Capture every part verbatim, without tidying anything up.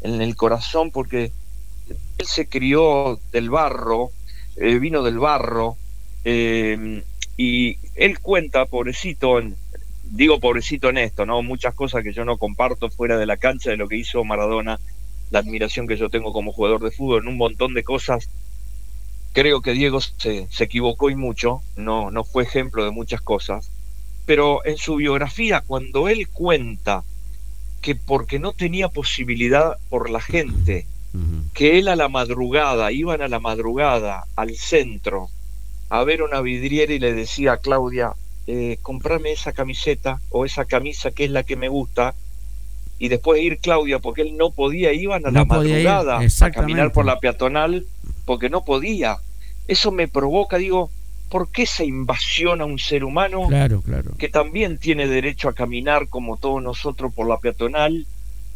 en el corazón, porque él se crió del barro, eh, vino del barro, eh, y él cuenta, pobrecito, en, digo pobrecito en esto, ¿no? Muchas cosas que yo no comparto fuera de la cancha de lo que hizo Maradona, la admiración que yo tengo como jugador de fútbol, en un montón de cosas. Creo que Diego se, se equivocó y mucho, no, no fue ejemplo de muchas cosas, pero en su biografía, cuando él cuenta que porque no tenía posibilidad por la gente, Uh-huh. que él a la madrugada, iban a la madrugada al centro a ver una vidriera y le decía a Claudia, eh, comprame esa camiseta o esa camisa que es la que me gusta, y después ir Claudia, porque él no podía, iban a No la podía ir, madrugada a exactamente. caminar por la peatonal porque no podía. Eso me provoca, digo, ¿por qué se invasiona a un ser humano Claro, claro. que también tiene derecho a caminar como todos nosotros por la peatonal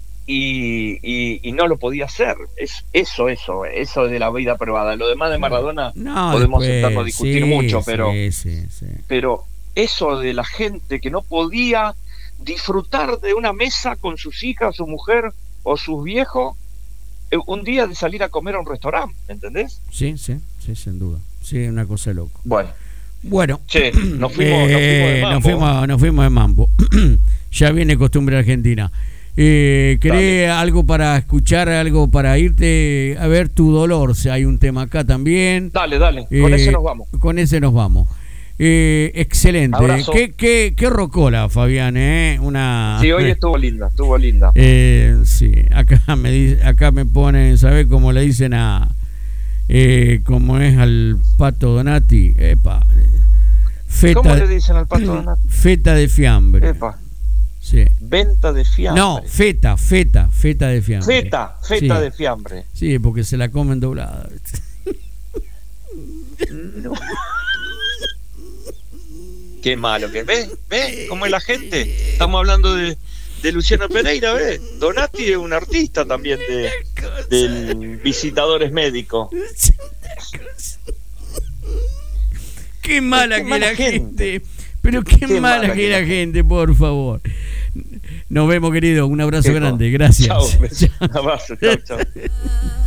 y, y, y no lo podía hacer? Es eso, eso, eso de la vida privada. Lo demás de Maradona No, podemos después, sentarnos a discutir sí, mucho, sí, pero, sí, sí. pero eso de la gente que no podía disfrutar de una mesa con sus hijas, su mujer o sus viejos, un día de salir a comer a un restaurante, ¿entendés? Sí, sí, sí, sin duda. Sí, una cosa de loco. Bueno, Bueno, che, nos fuimos, eh, nos fuimos de mambo. Nos fuimos, nos fuimos de mambo. Ya viene costumbre argentina. Eh, ¿Querés algo para escuchar, algo para irte? A ver, Tu Dolor, si hay un tema acá también. Dale, dale, con eh, ese nos vamos. Con ese nos vamos. Eh, excelente. Abrazo. Qué, qué, qué rocola, Fabián, ¿eh? Una... Sí, hoy estuvo linda, estuvo linda. Eh, sí, acá me dice, acá me ponen, ¿sabés cómo le dicen a... Eh, como es al Pato Donati? Epa. Feta, ¿Cómo le dicen al Pato Donati? Feta de fiambre. Epa. Sí. Venta de fiambre. No, feta, feta, feta de fiambre. Feta, feta Sí. de fiambre. Sí, porque se la comen doblada. No. Qué malo que ves, ves cómo es la gente. Estamos hablando de, de Luciano Pereira, ves. Donati es un artista también de del Visitadores Médicos. Qué mala Qué que mala la gente. gente. Pero qué, Qué mala, mala que que la la gente, por favor. Nos vemos, querido. Un abrazo Qué grande. co- Gracias. Chao, un abrazo, chao, chao.